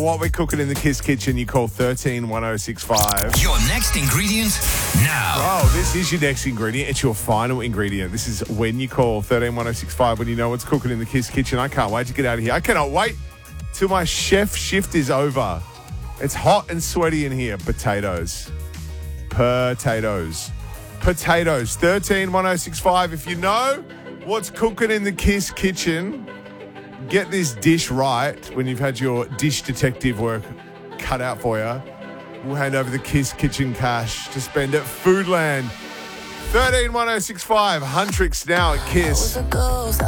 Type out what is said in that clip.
what we're cooking in the Kiss Kitchen, you call 131065. Your next ingredient now. Oh, this is your next ingredient. It's your final ingredient. This is when you call 131065 when you know what's cooking in the Kiss Kitchen. I can't wait to get out of here. I cannot wait till my chef shift is over. It's hot and sweaty in here. Potatoes. 131065. If you know what's cooking in the Kiss Kitchen, get this dish right when you've had your dish detective work cut out for you. We'll hand over the Kiss Kitchen cash to spend at Foodland. 131065. Huntrix now at Kiss.